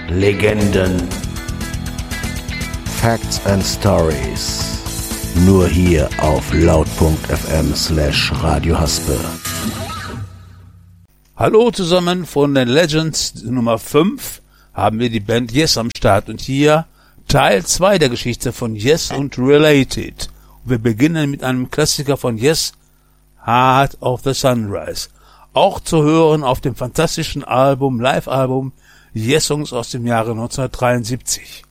Legenden, Facts and Stories. Nur hier auf laut.fm/Radio-Haspe. Hallo zusammen, von den Legends Nummer 5 haben wir die Band Yes am Start und hier Teil 2 der Geschichte von Yes und Related. Und wir beginnen mit einem Klassiker von Yes, Heart of the Sunrise. Auch zu hören auf dem fantastischen Live-Album Yes Songs aus dem Jahre 1973.